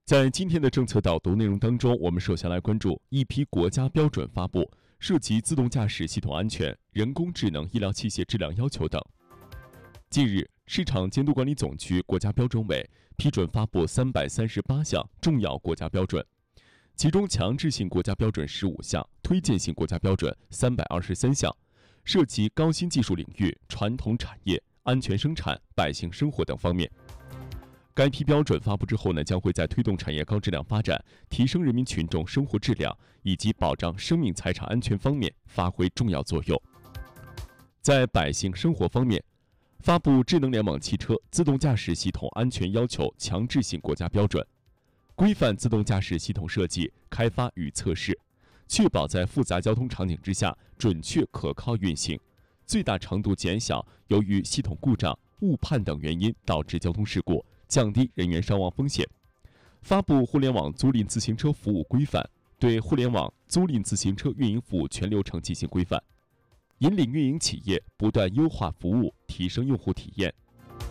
在今天的政策导读内容当中，我们首先来关注一批国家标准发布，涉及自动驾驶系统安全、人工智能医疗器械质量要求等。近日，市场监督管理总局国家标准委批准发布338项重要国家标准，其中强制性国家标准15项，推荐性国家标准323项，涉及高新技术领域、传统产业、安全生产、百姓生活等方面。该批标准发布之后将会在推动产业高质量发展、提升人民群众生活质量以及保障生命财产安全方面发挥重要作用。在百姓生活方面，发布智能联网汽车自动驾驶系统安全要求强制性国家标准，规范自动驾驶系统设计、开发与测试，确保在复杂交通场景之下准确可靠运行，最大程度减小由于系统故障、误判等原因导致交通事故，降低人员伤亡风险。发布互联网租赁自行车服务规范，对互联网租赁自行车运营服务全流程进行规范，引领运营企业不断优化服务，提升用户体验。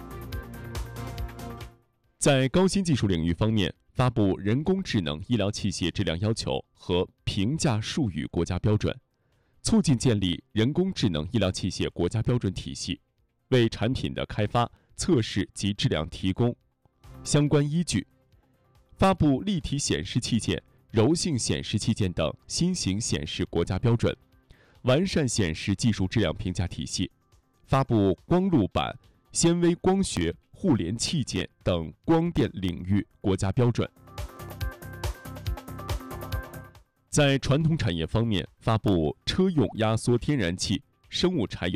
在高新技术领域方面，发布人工智能医疗器械质量要求和评价术语国家标准，促进建立人工智能医疗器械国家标准体系，为产品的开发、测试及质量提供相关依据。发布立体显示器件、柔性显示器件等新型显示国家标准，完善显示技术质量评价体系。发布光路板、纤维光学互联器件等光电领域国家标准。在传统产业方面，发布车用压缩天然气、生物柴油